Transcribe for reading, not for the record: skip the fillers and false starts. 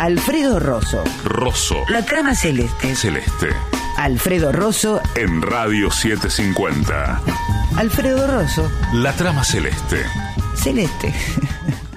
Alfredo Rosso. Rosso. La trama celeste. Celeste. Alfredo Rosso. En Radio 750. Alfredo Rosso. La trama celeste. Celeste.